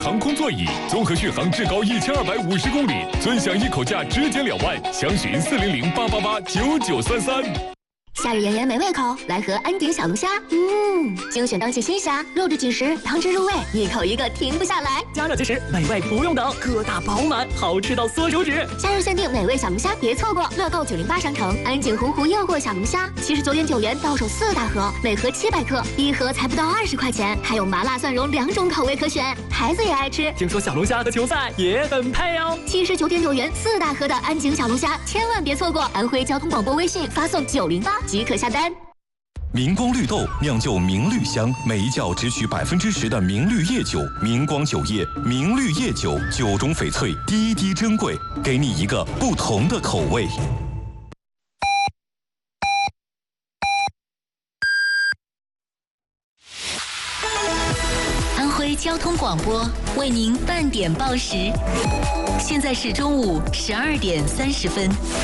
航空座椅，综合续航至高1250公里，尊享一口价直减2万，详询400-888-9933。 夏日炎炎没胃口，来盒安鼎小龙虾。精选当季新虾，肉质紧实，汤汁入味，一口一个停不下来。 加热即食，美味不用等，个大饱满，好吃到缩手指。 夏日限定美味小龙虾，别错过！乐购908商城，安鼎洪湖诱惑小龙虾，79.9元到手4大盒，每盒700克，一盒才不到20块钱，还有麻辣蒜蓉2种口味可选，孩子也爱吃。 听说小龙虾和球赛也很配哦。 79.9元4大盒的安鼎小龙虾，千万别错过！安徽交通广播微信发送908即可下单。 明光绿豆酿就明绿香，每一窖只取10%的明绿叶酒，明光酒业明绿叶酒，酒中翡翠，滴滴珍贵，给你一个不同的口味。 安徽交通广播为您半点报时，现在是中午12点30分。